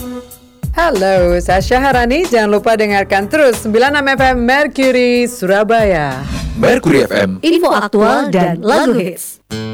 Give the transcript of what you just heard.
Halo, saya Syaharani. Jangan lupa dengarkan terus 96 FM Mercury Surabaya. Mercury FM, info aktual dan lagu hits.